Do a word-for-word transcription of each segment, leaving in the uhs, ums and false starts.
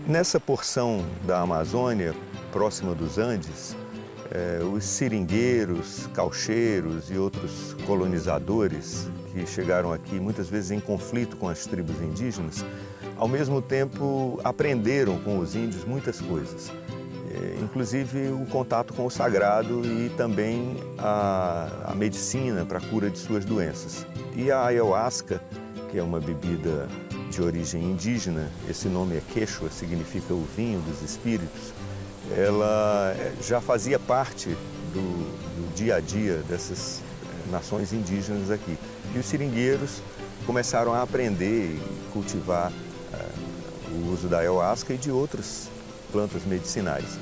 Nessa porção da Amazônia, próxima dos Andes, eh, os seringueiros, caucheiros e outros colonizadores que chegaram aqui muitas vezes em conflito com as tribos indígenas, ao mesmo tempo aprenderam com os índios muitas coisas, eh, inclusive o contato com o sagrado e também a, a medicina para a cura de suas doenças. E a ayahuasca, que é uma bebida de origem indígena, esse nome é quechua, significa o vinho dos espíritos, ela já fazia parte do, do dia a dia dessas nações indígenas aqui. E os seringueiros começaram a aprender e cultivar uh, o uso da ayahuasca e de outras plantas medicinais.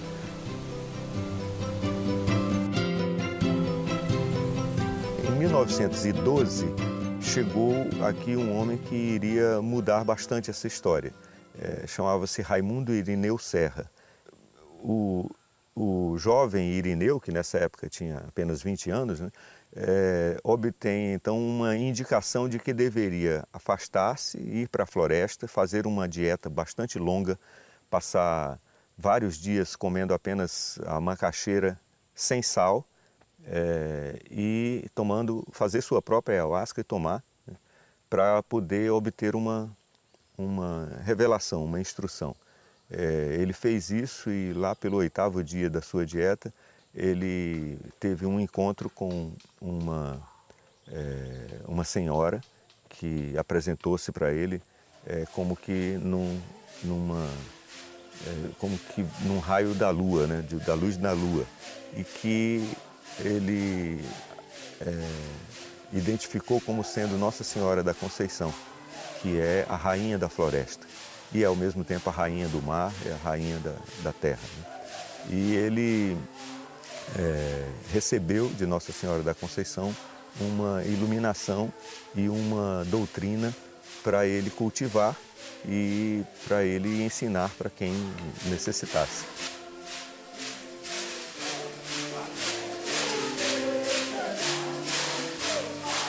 Em mil novecentos e doze, chegou aqui um homem que iria mudar bastante essa história. É, chamava-se Raimundo Irineu Serra. O, o jovem Irineu, que nessa época tinha apenas vinte anos, né, é, obtém então uma indicação de que deveria afastar-se, ir para a floresta, fazer uma dieta bastante longa, passar vários dias comendo apenas a macaxeira sem sal, É, e tomando, fazer sua própria ayahuasca e tomar, né, para poder obter uma, uma revelação, uma instrução. É, ele fez isso e lá pelo oitavo dia da sua dieta, ele teve um encontro com uma, é, uma senhora que apresentou-se para ele é, como que num, numa, é, como que num raio da lua, né, de, da luz da lua, e que ele é, identificou como sendo Nossa Senhora da Conceição, que é a rainha da floresta e ao mesmo tempo a rainha do mar, é a rainha da, da terra, né? E ele é, recebeu de Nossa Senhora da Conceição uma iluminação e uma doutrina para ele cultivar e para ele ensinar para quem necessitasse.